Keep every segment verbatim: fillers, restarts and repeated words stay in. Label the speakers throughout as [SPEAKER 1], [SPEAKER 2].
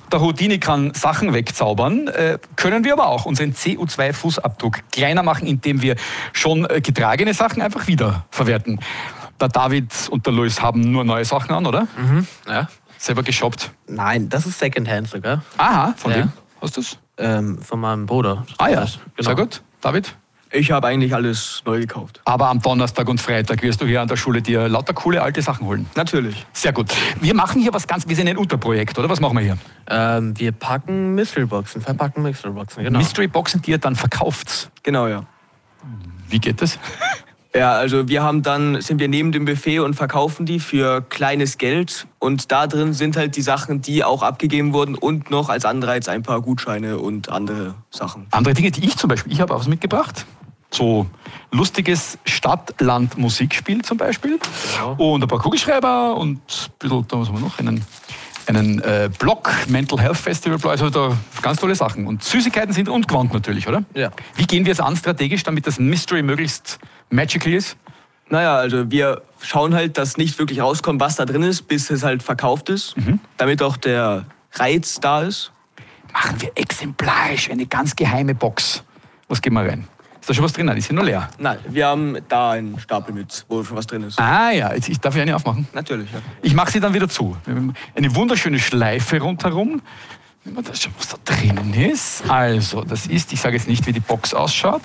[SPEAKER 1] Der Houdini kann Sachen wegzaubern, äh, können wir aber auch unseren C O zwei Fußabdruck kleiner machen, indem wir schon äh, getragene Sachen einfach wiederverwerten. Der David und der Luis haben nur neue Sachen an, oder?
[SPEAKER 2] Mhm, ja.
[SPEAKER 1] Selber geshoppt.
[SPEAKER 2] Nein, das ist Secondhand sogar.
[SPEAKER 1] Aha, von
[SPEAKER 2] Ja.
[SPEAKER 1] wem hast du das?
[SPEAKER 2] Ähm, von meinem Bruder.
[SPEAKER 1] Ah ja,
[SPEAKER 2] Das, genau.
[SPEAKER 1] sehr gut. David?
[SPEAKER 3] Ich habe eigentlich alles neu gekauft.
[SPEAKER 1] Aber am Donnerstag und Freitag wirst du hier an der Schule dir lauter coole alte Sachen holen.
[SPEAKER 3] Natürlich.
[SPEAKER 1] Sehr gut. Wir machen hier was ganz, wir sind ein Unterprojekt, oder? Was machen wir hier?
[SPEAKER 2] Ähm, wir packen Mystery-Boxen, verpacken Mystery-Boxen, genau.
[SPEAKER 1] Mystery-Boxen, die ihr dann verkauft.
[SPEAKER 3] Genau, ja.
[SPEAKER 1] Wie geht das?
[SPEAKER 3] Ja, also wir haben dann, sind wir neben dem Buffet und verkaufen die für kleines Geld. Und da drin sind halt die Sachen, die auch abgegeben wurden und noch als Anreiz ein paar Gutscheine und andere Sachen.
[SPEAKER 1] Andere Dinge, die ich zum Beispiel, ich habe auch was mitgebracht. So lustiges Stadt-Land-Musikspiel zum Beispiel.
[SPEAKER 2] Genau.
[SPEAKER 1] Und ein paar Kugelschreiber und ein bisschen, da was haben wir noch, einen, einen äh, Blog, Mental Health Festival, also da ganz tolle Sachen. Und Süßigkeiten sind und Gewand natürlich, oder?
[SPEAKER 2] Ja.
[SPEAKER 1] Wie gehen wir es an strategisch, damit das Mystery möglichst magical ist?
[SPEAKER 3] Naja, also wir schauen halt, dass nicht wirklich rauskommt, was da drin ist, bis es halt verkauft ist.
[SPEAKER 1] Mhm.
[SPEAKER 3] Damit auch der Reiz da ist.
[SPEAKER 1] Machen wir exemplarisch eine ganz geheime Box. Was geben wir rein? Ist da schon was drin? Nein, die sind nur leer.
[SPEAKER 3] Nein, wir haben da einen Stapel mit, wo schon was drin ist.
[SPEAKER 1] Ah ja, jetzt, ich darf ich eine aufmachen?
[SPEAKER 3] Natürlich, ja.
[SPEAKER 1] Ich mache sie dann wieder zu. Wir haben eine wunderschöne Schleife rundherum. Wenn man das schon, was da drinnen ist. Also, das ist, ich sage jetzt nicht, wie die Box ausschaut.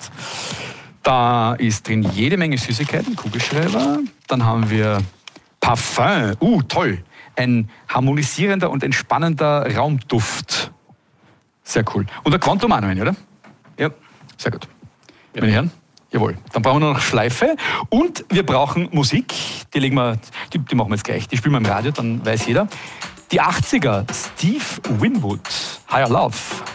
[SPEAKER 1] Da ist drin jede Menge Süßigkeiten, Kugelschreiber. Dann haben wir Parfum. Uh, toll. Ein harmonisierender und entspannender Raumduft. Sehr cool. Und der Quantum auch noch eine, oder?
[SPEAKER 3] Ja.
[SPEAKER 1] Sehr gut. Meine Herren, jawohl. Dann brauchen wir nur noch Schleife und wir brauchen Musik. Die, legen wir, die, die machen wir jetzt gleich. Die spielen wir im Radio, dann weiß jeder. Die achtziger, Steve Winwood, Higher Love.